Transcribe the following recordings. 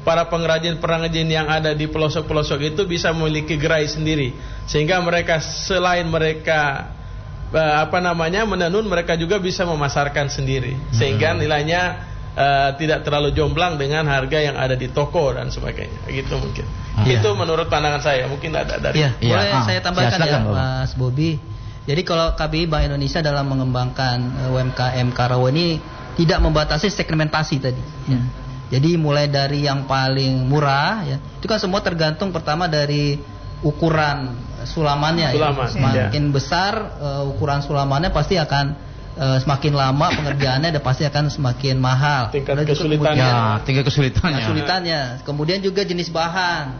para pengrajin-pengrajin yang ada di pelosok-pelosok itu bisa memiliki gerai sendiri, sehingga mereka selain mereka menenun, mereka juga bisa memasarkan sendiri, sehingga nilainya tidak terlalu jomplang dengan harga yang ada di toko dan sebagainya. Gitu mungkin. Itu menurut pandangan saya. Mungkin ada dari. Boleh saya tambahkan Mas Bobi. Jadi kalau KBI Bank Indonesia dalam mengembangkan UMKM Karawang ini tidak membatasi segmentasi tadi. Jadi mulai dari yang paling murah, itu kan semua tergantung pertama dari ukuran sulamannya. Semakin besar ukuran sulamannya pasti akan semakin lama pengerjaannya dan pasti akan semakin mahal. Tingkat kesulitannya. Tingkat kesulitannya. Kemudian juga jenis bahan.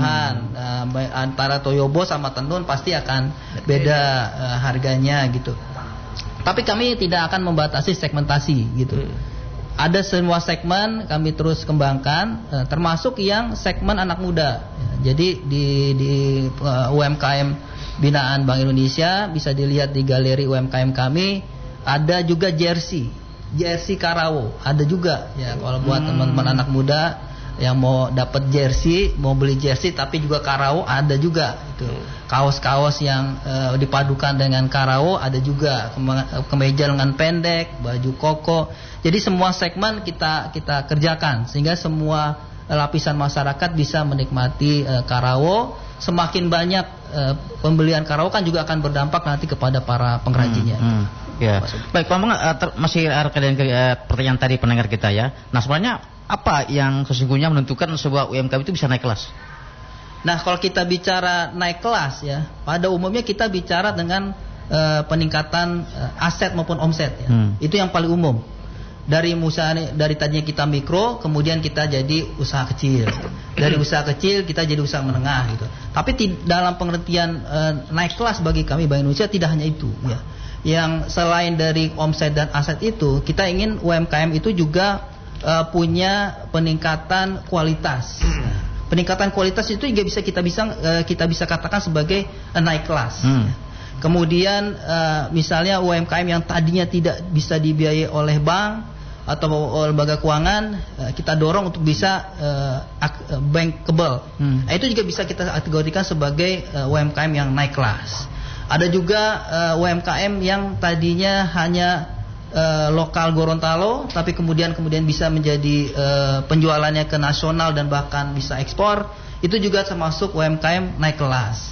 Antara toyobo sama tenun pasti akan beda harganya gitu. Tapi kami tidak akan membatasi segmentasi gitu. Ada semua segmen kami terus kembangkan, termasuk yang segmen anak muda. Jadi di UMKM binaan Bank Indonesia bisa dilihat di galeri UMKM kami, ada juga jersey Karawang, ada juga ya. Kalau buat teman-teman anak muda yang mau dapat jersey, mau beli jersey tapi juga Karawang, ada juga itu. Kaos-kaos yang dipadukan dengan Karawang ada juga, kemeja lengan pendek, baju koko. Jadi semua segmen kita kerjakan sehingga semua lapisan masyarakat bisa menikmati Karawang. Semakin banyak pembelian Karawang kan juga akan berdampak nanti kepada para pengrajinnya. Ya. Baik, Pak Bambang, masih pertanyaan tadi pendengar kita ya. Nah, sebenarnya apa yang sesungguhnya menentukan sebuah UMKM itu bisa naik kelas? Nah, kalau kita bicara naik kelas ya, pada umumnya kita bicara dengan peningkatan aset maupun omset ya. Itu yang paling umum. Dari tadinya kita mikro, kemudian kita jadi usaha kecil. Dari usaha kecil kita jadi usaha menengah gitu. Tapi dalam pengertian naik kelas bagi kami Bank Indonesia tidak hanya itu ya. Yang selain dari omset dan aset itu, kita ingin UMKM itu juga punya peningkatan kualitas. Peningkatan kualitas itu juga kita bisa katakan sebagai naik kelas. Kemudian misalnya UMKM yang tadinya tidak bisa dibiayai oleh bank atau lembaga keuangan, kita dorong untuk bisa bankable. Itu juga bisa kita kategorikan sebagai UMKM yang naik kelas. Ada juga UMKM yang tadinya hanya lokal Gorontalo, tapi kemudian bisa menjadi penjualannya ke nasional dan bahkan bisa ekspor. Itu juga termasuk UMKM naik kelas.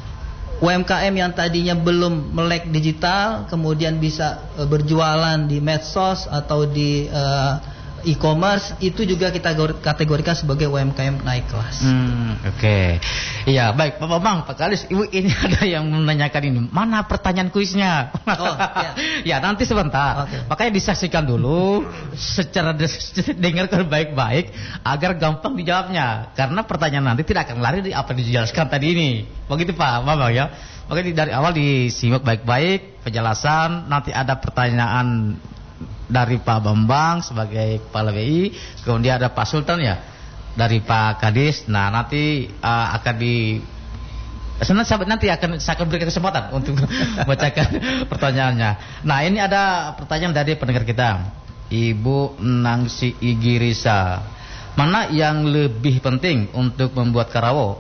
UMKM yang tadinya belum melek digital, kemudian bisa berjualan di medsos atau di e-commerce, itu juga kita kategorikan sebagai UMKM naik kelas. Oke. Iya, baik Pak Bambang, Pak Kalis, Ibu ini ada yang menanyakan ini. Mana pertanyaan kuisnya? Ya, nanti sebentar. Makanya disaksikan dulu secara dengarkan baik-baik agar gampang dijawabnya. Karena pertanyaan nanti tidak akan lari dari apa yang dijelaskan tadi ini. Begitu Pak Bambang ya. Makanya dari awal disimak baik-baik penjelasan, nanti ada pertanyaan dari Pak Bambang sebagai Kepala BI, kemudian ada Pak Sultan ya dari Pak Kadis. Nah, nanti nanti saya akan berikan kesempatan untuk membacakan pertanyaannya. Nah, ini ada pertanyaan dari pendengar kita, Ibu Nangsi Igirisa. Mana yang lebih penting untuk membuat Karawang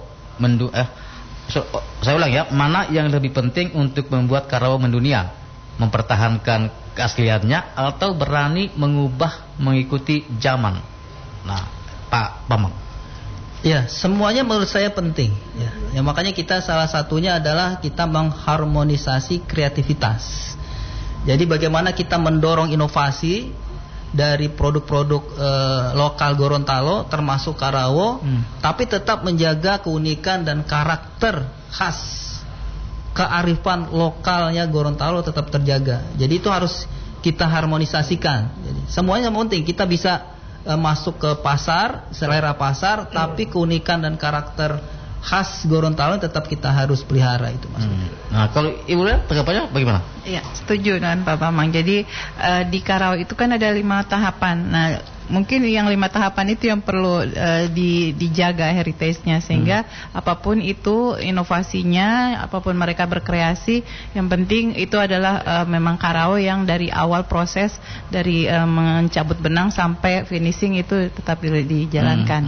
saya ulang ya, mana yang lebih penting untuk membuat Karawang mendunia? Mempertahankan keasliannya atau berani mengikuti zaman? Nah, Pak Bambang. Ya, semuanya menurut saya penting ya. Makanya kita salah satunya adalah kita mengharmonisasi kreativitas. Jadi bagaimana kita mendorong inovasi dari produk-produk lokal Gorontalo termasuk Karawang, tapi tetap menjaga keunikan dan karakter khas, kearifan lokalnya Gorontalo tetap terjaga. Jadi itu harus kita harmonisasikan. Jadi, semuanya penting. Kita bisa masuk ke pasar, selera pasar, tapi keunikan dan karakter khas Gorontalo tetap kita harus pelihara itu, Mas. Nah, kalau Ibu lihat tanggapannya bagaimana? Iya, setuju dengan Pak Bambang. Jadi di Karawang itu kan ada 5 tahapan. Nah, mungkin yang 5 tahapan itu yang perlu dijaga heritage-nya, sehingga apapun itu inovasinya, apapun mereka berkreasi, yang penting itu adalah memang Karawang yang dari awal proses dari mencabut benang sampai finishing itu tetap dijalankan gitu.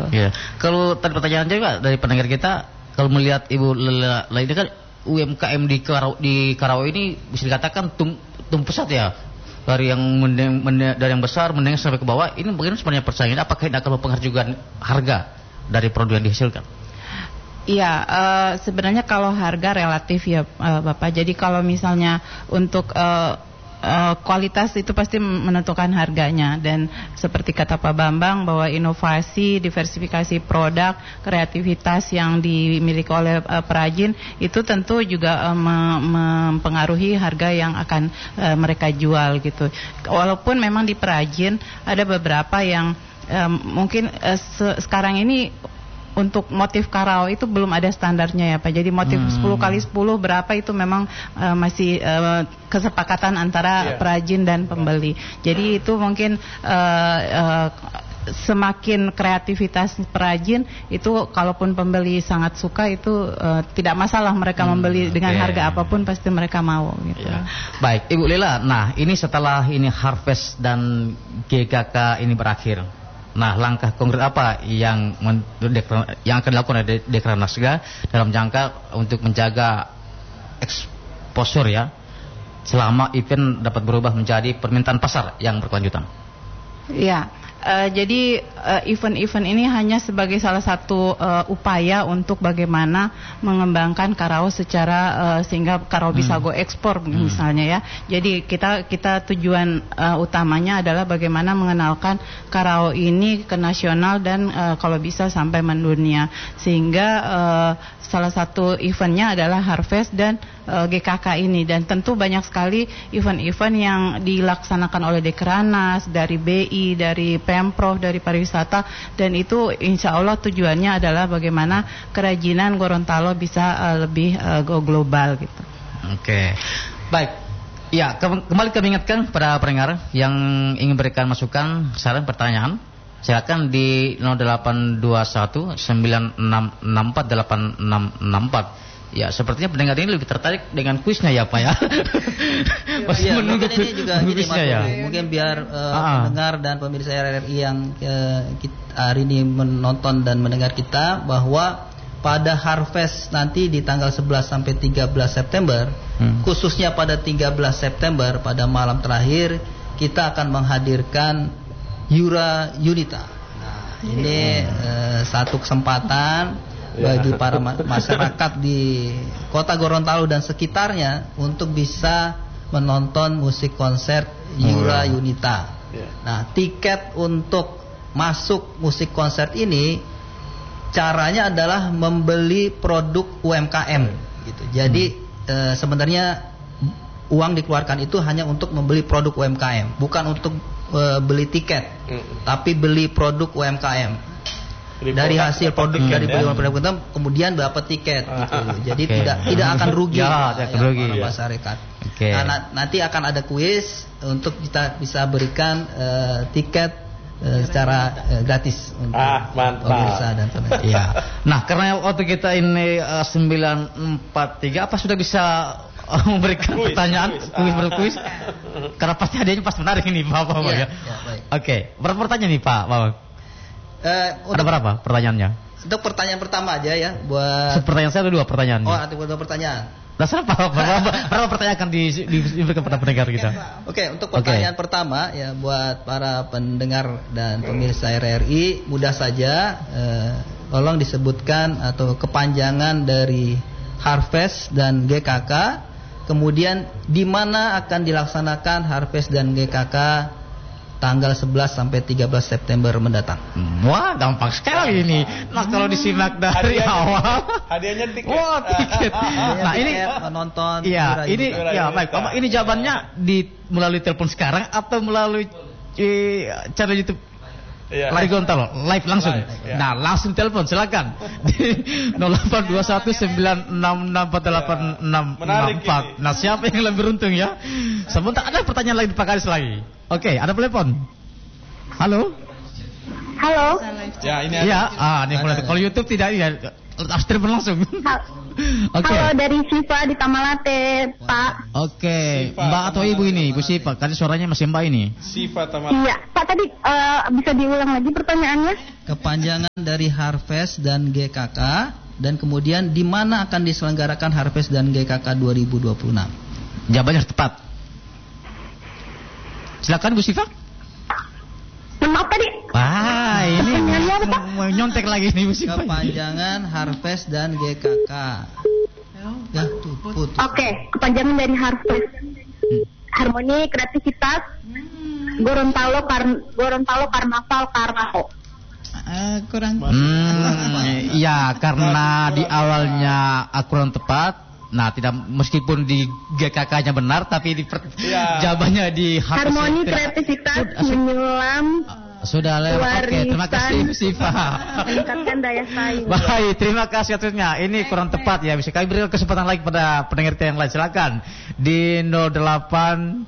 Ya. Kalau tadi pertanyaan juga dari pendengar kita, kalau melihat Ibu Lela ini kan UMKM di Karawang ini bisa dikatakan pusat ya. Dari yang dari yang besar menengah sampai ke bawah, ini bagaimana sebenarnya persaingan? Apakah ini akan mempengaruhi juga harga dari produk yang dihasilkan? Iya, sebenarnya kalau harga relatif ya Bapak. Jadi kalau misalnya untuk kualitas itu pasti menentukan harganya, dan seperti kata Pak Bambang bahwa inovasi, diversifikasi produk, kreativitas yang dimiliki oleh perajin itu tentu juga mempengaruhi harga yang akan mereka jual gitu. Walaupun memang di perajin ada beberapa yang mungkin sekarang ini untuk motif karao itu belum ada standarnya ya Pak. Jadi motif 10x10 berapa itu memang masih kesepakatan antara perajin dan pembeli. Jadi itu mungkin semakin kreativitas perajin itu, kalaupun pembeli sangat suka itu tidak masalah mereka membeli dengan harga apapun pasti mereka mau gitu. Ya. Baik, Ibu Lela. Nah, ini setelah ini harvest dan GKK ini berakhir. Nah, langkah konkret apa yang akan dilakukan oleh Dekranasda dalam jangka untuk menjaga exposure ya, selama event dapat berubah menjadi permintaan pasar yang berkelanjutan? Ya, jadi event-event ini hanya sebagai salah satu upaya untuk bagaimana mengembangkan karao secara sehingga karao bisa go ekspor misalnya ya. Jadi kita tujuan utamanya adalah bagaimana mengenalkan karao ini ke nasional dan kalau bisa sampai mendunia, sehingga salah satu eventnya adalah Harvest dan GKK ini, dan tentu banyak sekali event-event yang dilaksanakan oleh Dekranas, dari BI, dari Pemprov, dari pariwisata, dan itu insya Allah tujuannya adalah bagaimana kerajinan Gorontalo bisa lebih go global gitu. Oke, baik. Ya, kembali kami ingatkan pada pendengar yang ingin berikan masukan, saran, pertanyaan, silakan di 0821 9664 8664. Ya, sepertinya pendengar ini lebih tertarik dengan kuisnya ya Pak ya. Masih menunggu ini juga kuisnya ya. Mungkin biar pendengar dan pemirsa RRI yang hari ini menonton dan mendengar kita, bahwa pada Harvest nanti di tanggal 11 sampai 13 September, khususnya pada 13 September pada malam terakhir kita akan menghadirkan Yura Yunita. Nah, ini satu kesempatan bagi para masyarakat di Kota Gorontalo dan sekitarnya untuk bisa menonton musik konser Yura Yunita. Nah, tiket untuk masuk musik konser ini caranya adalah membeli produk UMKM gitu. Jadi sebenarnya uang dikeluarkan itu hanya untuk membeli produk UMKM, bukan untuk beli tiket, tapi beli produk UMKM. Dari hasil produk dari produk kita kemudian dapat tiket gitu. Jadi tidak akan rugi masyarakat. Nah, nanti akan ada kuis untuk kita bisa berikan tiket secara gratis untuk pemirsa dan pemirsa. Ya. Nah, karena waktu kita ini 943, apa sudah bisa memberikan pertanyaan kuis? Karena pasti hadiahnya pas menarik ini Bapak ya. Oke, berapa pertanyaan nih Pak Bapak? Ada berapa pertanyaannya? Untuk pertanyaan pertama aja ya, buat pertanyaan saya ada 2 pertanyaan. Oh, ada 2 pertanyaan. Dasar berapa pertanyaan akan diberikan kepada pendengar kita? Oke, untuk pertanyaan pertama ya, buat para pendengar dan pemirsa RRI, mudah saja tolong disebutkan atau kepanjangan dari Harvest dan GKK, kemudian di mana akan dilaksanakan Harvest dan GKK tanggal 11 sampai 13 September mendatang. Wah, gampang sekali ini. Nah, kalau disimak dari awal, hadiahnya tiket. Wah, tiket. Nah, ini menonton. Iya, ini ya baik. Bapak, ini jawabannya melalui telepon sekarang atau melalui channel YouTube? Iya. Lari Gorontalo live langsung. Nah, langsung telepon silakan di 082196648664. Nah, siapa yang lebih beruntung ya? Sebentar, ada pertanyaan lagi Pak Kadis lagi. Oke, ada telepon. Halo. Halo. Ya, ini Ya, ini kalau YouTube tidak ya harus telepon langsung. Oke. Halo, dari Siva di Tamalate, Pak. Oke, Siva, Mbak atau Ibu ini, Ibu Siva, kan suaranya masih Mbak ini. Siva Tamalate. Iya, Pak tadi bisa diulang lagi pertanyaannya? Kepanjangan dari Harvest dan GKK, dan kemudian di mana akan diselenggarakan Harvest dan GKK 2026? Jawabannya tepat. Silakan Bu Siva. Maaf tadi. Wah, ini mau nyontek lagi nih Bu Siva. Kepanjangan Harvest dan GKK. Ya, putus. Oke, kepanjangan dari Harvest. Harmoni, kreativitas, Gorontalo Karnaval Karao. Kurang. Ya, karena di awalnya kurang tepat. Nah, tidak meskipun di GKK-nya benar, tapi jawabannya di Harmoni, kreativitas, menyelam. Sudah lewat. Oke, terima kasih Siva. Meningkatkan daya saing. Baik, terima kasih atasnya. Ini kurang tepat ya. Bisa kami berikan kesempatan lagi pada pendengar yang lain. Silakan di 08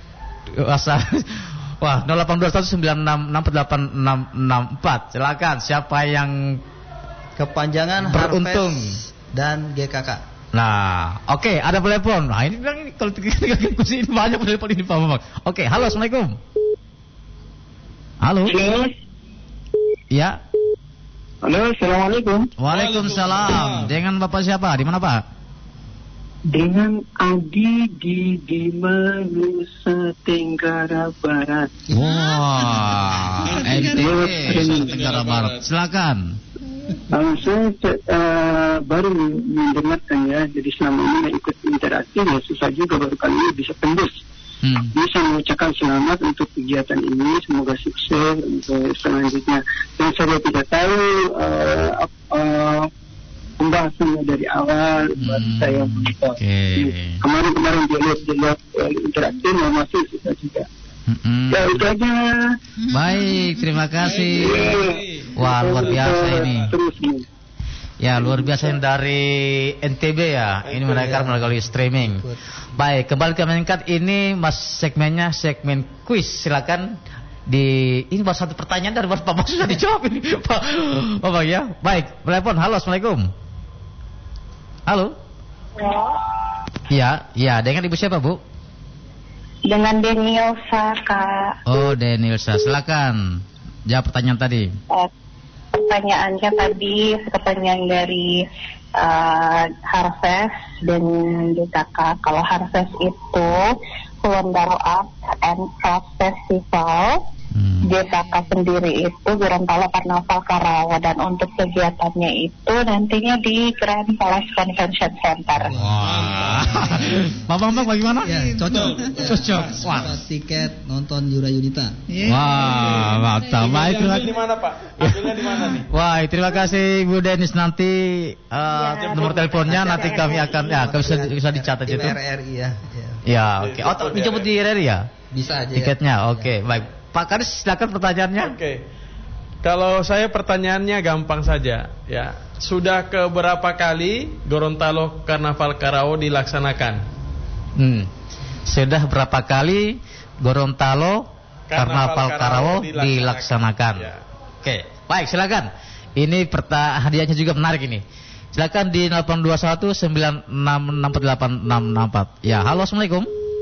08219664864. Silakan siapa yang Kepanjangan beruntung Harvest dan GKK. Nah, oke, ada telepon. Nah, ini bilang ini kalau kursi ini banyak telepon ini Pak Bambang. Oke, halo, assalamualaikum. Halo. Ya. Halo, assalamualaikum. Waalaikumsalam. Dengan Bapak siapa? Di mana Pak? Dengan Adi di Nusa Tenggara Barat. Wah, NTB Nusa Tenggara Barat. Silakan. Saya baru mendengarkan ya, jadi selama ini ikut interaksi ya susah juga, baru kali ini bisa tembus. Bisa mengucapkan selamat untuk kegiatan ini, semoga sukses untuk selanjutnya. Dan saya tidak tahu pembahasannya dari awal, buat saya monitor. Kemarin dilihat interaksi masih susah juga. Ya itu aja. Baik, terima kasih. Wah, luar biasa ini. Ya, luar biasa yang dari NTB ya. Ini mereka melalui streaming. Baik, kembali ke meningkat ini Mas segmennya segmen quiz. Silakan ini baru satu pertanyaan dari Bapak Bang sudah dijawab ini. Pak Bang ya. Baik, telepon. Halo, assalamualaikum. Halo. Ya, dengan Ibu siapa, Bu? Dengan Denielsa, Kak. Oh, Denielsa, silakan. Jawab pertanyaan tadi. Pertanyaannya tadi pertanyaan dari Harvest dan GKK. Kalau Harvest itu Gorontalo Art and Craft Festival. GKK sendiri itu Gorontalo Karnaval Karao, dan untuk kegiatannya itu nantinya di Grand Palace Convention Center. Wah, Pak Bambang bagaimana? Ya, cocok. Wah, tiket nonton Yura Yunita. Wah, mantap. Baik, di mana Pak? Ambilnya di mana nih? Wah, terima kasih Bu Denis. Nanti nomor teleponnya nanti kami akan bisa dicatat itu. RRI ya. Ya, oke. Oh, dijemput di RRI ya? Bisa aja. Tiketnya, oke. Baik. Pak Kadis, silakan pertanyaannya. Oke. Kalau saya pertanyaannya gampang saja, ya. Sudah ke berapa kali Gorontalo Karnaval Karao dilaksanakan? Sudah berapa kali Gorontalo Karnaval Karao dilaksanakan? Ya. Oke, baik, silakan. Ini hadiahnya juga menarik ini. Silakan di 0821 9664864. Ya, halo, assalamualaikum.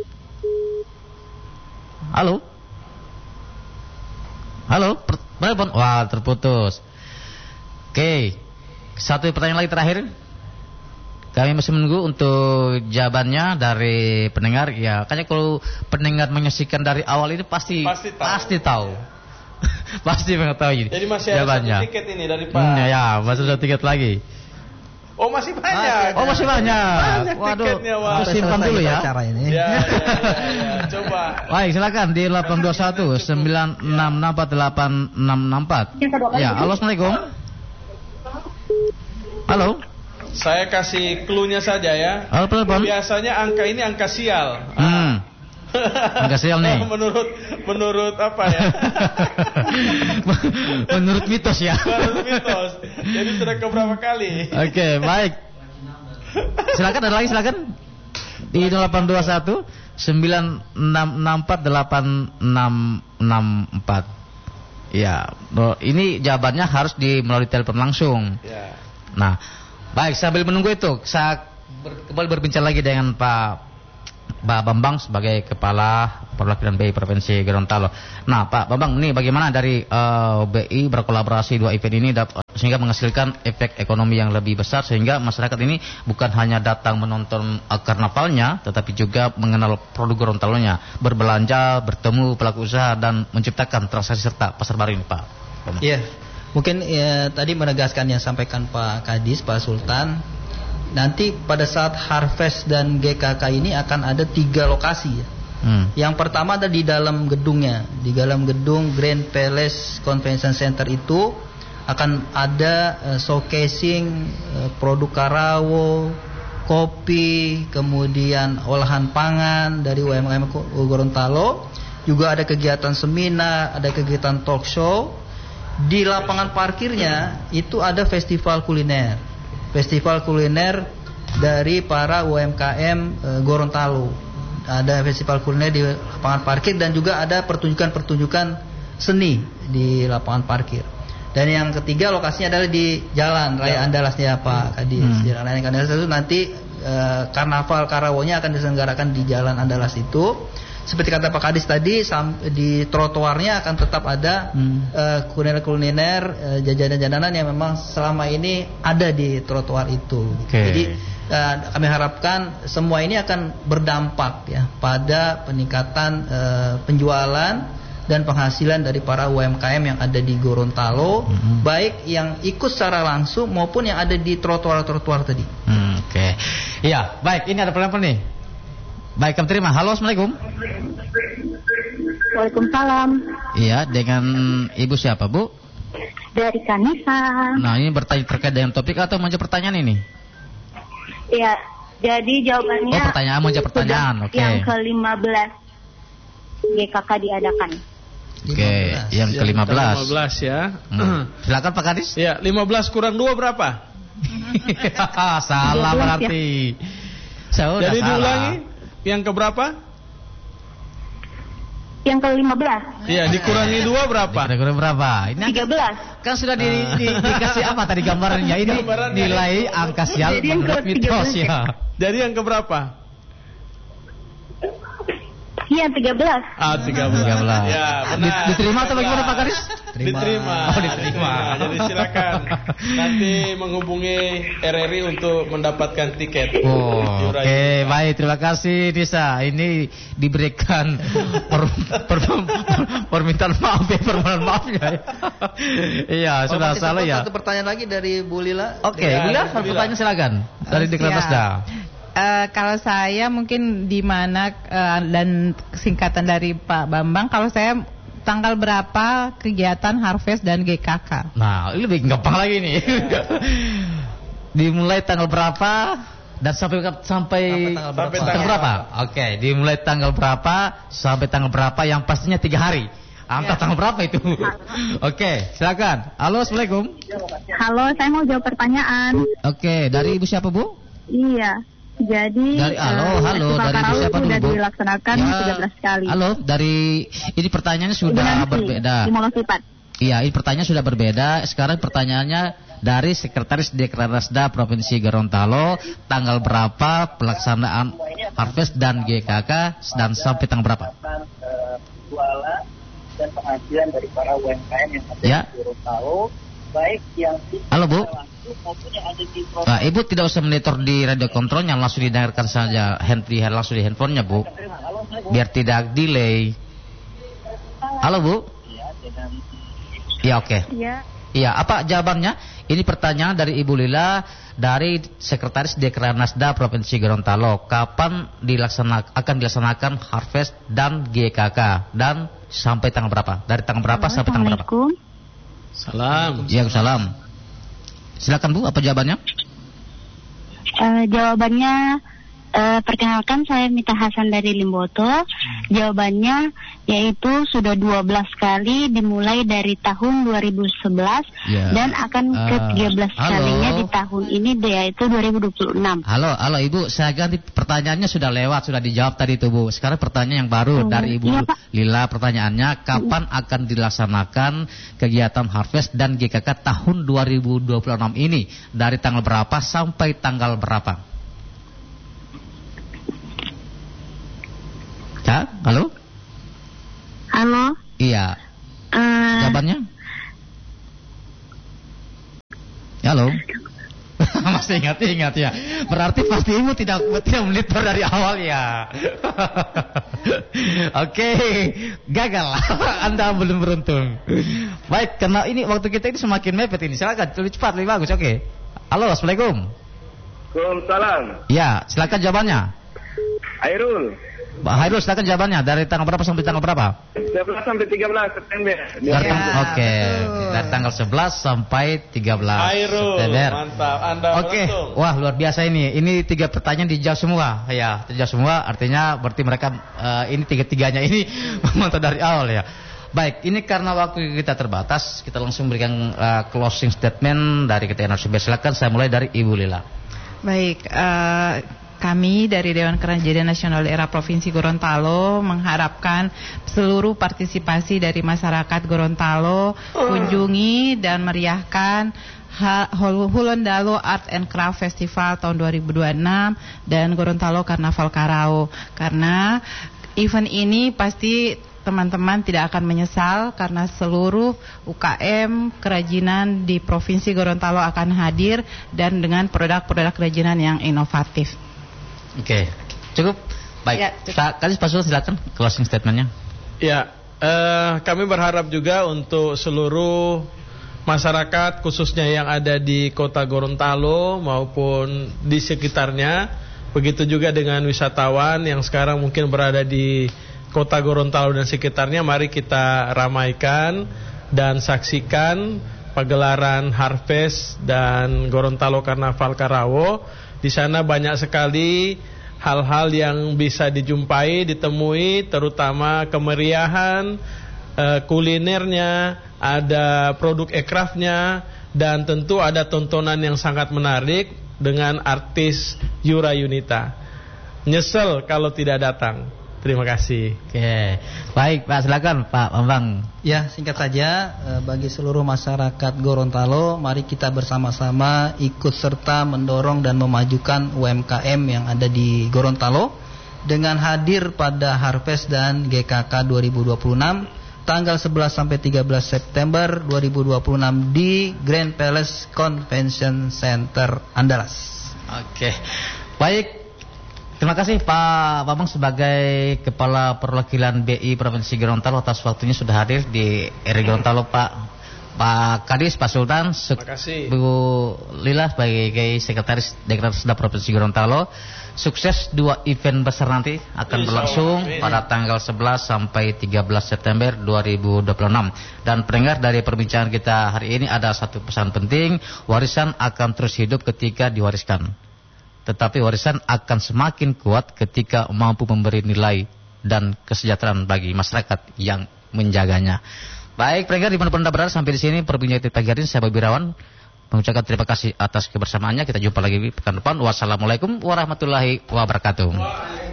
Halo, wah terputus. Oke, satu pertanyaan lagi terakhir. Kami masih menunggu untuk jawabannya dari pendengar. Ya, kayaknya kalau pendengar menyaksikan dari awal ini pasti tahu. Pasti mengetahui. Jadi masih ada jawabannya. Satu tiket ini dari Pak. Ya, masih ada tiket lagi. Oh, masih banyak. Masih banyak. Waduh, tiketnya, wah. Simpan dulu ya. Ya. Coba. Baik, silakan di 821 9664864. Ya, halo, assalamualaikum. Halo. Saya kasih clue-nya saja ya. Halo, telepon. Biasanya angka ini angka sial. Angka sial nih. Menurut apa ya? Menurut mitos ya. Menurut mitos. Jadi sudah keberapa kali? Oke, baik. Silakan, ada lagi silakan. Di 0821 9664864. Ya, ini jawabannya harus melalui telepon langsung. Ya. Nah, baik, sambil menunggu itu, saya kembali berbincang lagi dengan Pak Bambang sebagai Kepala Perwakilan BI Provinsi Gorontalo. Nah, Pak Bambang, ini bagaimana dari BI berkolaborasi dua event ini sehingga menghasilkan efek ekonomi yang lebih besar, sehingga masyarakat ini bukan hanya datang menonton karnavalnya, tetapi juga mengenal produk Gorontalonya, berbelanja, bertemu pelaku usaha, dan menciptakan transaksi serta pasar baru ini, Pak Bambang. Iya, mungkin tadi menegaskan yang sampaikan Pak Kadis, Pak Sultan. Nanti pada saat Harvest dan GKK ini akan ada 3 lokasi ya. Yang pertama ada di dalam gedungnya, di dalam gedung Grand Palace Convention Center itu akan ada showcasing produk Karawo, kopi, kemudian olahan pangan dari UMKM Gorontalo. Juga ada kegiatan seminar, ada kegiatan talk show. Di lapangan parkirnya itu ada festival kuliner. Festival kuliner dari para UMKM Gorontalo. Ada festival kuliner di lapangan parkir dan juga ada pertunjukan-pertunjukan seni di lapangan parkir. Dan yang ketiga lokasinya adalah di Jalan Raya Andalas ya Pak Kadis. Jalan Raya Andalas itu nanti karnaval Karawonya akan diselenggarakan di Jalan Andalas itu. Seperti kata Pak Kadis tadi, di trotoarnya akan tetap ada kuliner-kuliner, jajanan-jajanan yang memang selama ini ada di trotoar itu. Jadi kami harapkan semua ini akan berdampak ya pada peningkatan penjualan dan penghasilan dari para UMKM yang ada di Gorontalo, baik yang ikut secara langsung maupun yang ada di trotoar-trotoar tadi. Iya, baik, ini ada penelpon nih. Baik, kami terima. Halo, Assalamualaikum. Waalaikumsalam. Iya, dengan Ibu siapa, Bu? Dari Kanisa. Nah, ini bertanya terkait dengan topik atau menjawab pertanyaan ini? Iya, jadi jawabannya menjawab pertanyaan. Oke. Yang ke-15 GKK diadakan. Oke, yang ke-15 ya. Silakan Pak Kadis. Ya, 15 kurang 2 berapa? Salah berarti. Jadi diulangi. Yang keberapa? Yang ke-15. Iya, dikurangi 2 berapa? Dikurangi berapa? Ini 13. Kan sudah dikasih apa tadi gambarnya? Ini nilai angka sial menurut mitos ya. Jadi yang keberapa? Iya, 13. 13. Ya, benar. Diterima atau bagaimana Pak Kadis? Diterima. Diterima. Jadi silakan nanti menghubungi RRI untuk mendapatkan tiket. Oke, baik, terima kasih Nisa. Ini diberikan permintaan maaf ya, permohonan maaf ya. Iya, sudah salah ya. Satu pertanyaan lagi dari Bu Lila. Oke, Bu Lila, pertanyaan silakan. Dari Dekran Nasda. Kalau saya mungkin di mana dan singkatan dari Pak Bambang, kalau saya tanggal berapa kegiatan Harvest dan GKK? Nah, ini lebih gampang lagi nih. Dimulai tanggal berapa dan sampai tanggal berapa? Oke, dimulai tanggal berapa sampai tanggal berapa, yang pastinya 3 hari. Angka tanggal berapa itu? Oke, silakan. Halo, Assalamualaikum. Halo, saya mau jawab pertanyaan. Oke, dari Ibu siapa, Bu? Iya. Jadi dari halo dari Ibu siapa dulu, sudah Bu? dilaksanakan 13 kali. Halo, dari ini pertanyaannya sudah berbeda. Di Molosipat. Iya, ini pertanyaan sudah berbeda. Sekarang pertanyaannya dari Sekretaris Dekranasda Provinsi Gorontalo, tanggal berapa pelaksanaan Harvest dan GKK dan sampai tanggal berapa? Jualan dan penghasilan dari para UMKM yang ada di Gorontalo, baik yang halo, Bu. Nah, Ibu tidak usah monitor di radio kontrolnya, langsung didengarkan saja langsung di handphonenya, Bu, biar tidak delay. Halo, Bu. Ya, oke. Iya, apa jawabannya? Ini pertanyaan dari Ibu Lila dari Sekretaris Dekranasda Provinsi Gorontalo. Kapan akan dilaksanakan Harvest dan GKK dan sampai tanggal berapa? Dari tanggal berapa sampai tanggal berapa? Salam. Ya, salam. Silakan Bu, apa jawabannya? Jawabannya Perkenalkan, saya Mita Hasan dari Limboto. Jawabannya yaitu sudah 12 kali dimulai dari tahun 2011 dan akan ke-13 kalinya di tahun ini yaitu 2026. Halo Ibu, saya ganti pertanyaannya, sudah lewat, sudah dijawab tadi itu Bu. Sekarang pertanyaan yang baru dari Ibu Lila, pertanyaannya kapan akan dilaksanakan kegiatan Harvest dan GKK tahun 2026 ini? Dari tanggal berapa sampai tanggal berapa? Ya, halo? Halo? Iya. Jawabannya? Halo? Masih ingat ya. Berarti pasti Ibu tidak monitor dari awal ya. Oke, gagal. Anda belum beruntung. Baik, karena ini waktu kita ini semakin mepet ini. Silakan, lebih cepat, lebih bagus. Oke. Halo, Assalamualaikum. Waalaikumsalam. Ya, silakan jawabannya. Hairul. Hairul, silakan jawabannya. Dari tanggal berapa sampai tanggal berapa? 11 sampai 13 September. Oke. Dari tanggal 11 sampai 13 Hairul, September. mantap. Anda beruntung. Wah, luar biasa ini. Ini 3 pertanyaan dijawab semua. Ya, dijawab semua. Artinya berarti mereka ini 3-3-nya ini memantau dari awal ya. Baik, ini karena waktu kita terbatas, kita langsung berikan closing statement dari kita NRCB. Silakan, saya mulai dari Ibu Lila. Baik, kami dari Dewan Kerajinan Nasional Daerah Provinsi Gorontalo mengharapkan seluruh partisipasi dari masyarakat Gorontalo kunjungi dan meriahkan Hulondalo Art and Craft Festival tahun 2026 dan Gorontalo Karnaval Karao. Karena event ini pasti teman-teman tidak akan menyesal karena seluruh UKM kerajinan di Provinsi Gorontalo akan hadir dan dengan produk-produk kerajinan yang inovatif. Oke, cukup. Baik, ya, Kadis Pak Sul, silakan closing statementnya. Ya, kami berharap juga untuk seluruh masyarakat khususnya yang ada di kota Gorontalo maupun di sekitarnya, begitu juga dengan wisatawan yang sekarang mungkin berada di kota Gorontalo dan sekitarnya. Mari kita ramaikan dan saksikan pagelaran Harvest dan Gorontalo Karnaval Karao. Di sana banyak sekali hal-hal yang bisa dijumpai, ditemui, terutama kemeriahan, kulinernya, ada produk ekrafnya, dan tentu ada tontonan yang sangat menarik dengan artis Yura Yunita. Nyesel kalau tidak datang. Terima kasih. Oke, baik Pak, silakan Pak Bambang. Ya, singkat saja, bagi seluruh masyarakat Gorontalo, mari kita bersama-sama ikut serta mendorong dan memajukan UMKM yang ada di Gorontalo dengan hadir pada Harvest dan GKK 2026 tanggal 11 sampai 13 September 2026 di Grand Palace Convention Center Andalas. Oke, baik. Terima kasih Pak Bambang sebagai Kepala Perwakilan BI Provinsi Gorontalo atas waktunya sudah hadir di RI Gorontalo. Pak Kadis, Pak Sultan, terima kasih. Bu Lila sebagai Sekretaris Dekranasda Provinsi Gorontalo. Sukses 2 event besar nanti akan berlangsung pada tanggal 11 sampai 13 September 2026. Dan pendengar, dari perbincangan kita hari ini ada satu pesan penting, warisan akan terus hidup ketika diwariskan. Tetapi warisan akan semakin kuat ketika mampu memberi nilai dan kesejahteraan bagi masyarakat yang menjaganya. Baik, pendengar dimanapun Anda berada, sampai di sini perbincangan pagi hari ini saya Bobi Rawan mengucapkan terima kasih atas kebersamaannya. Kita jumpa lagi pekan depan. Wassalamualaikum warahmatullahi wabarakatuh.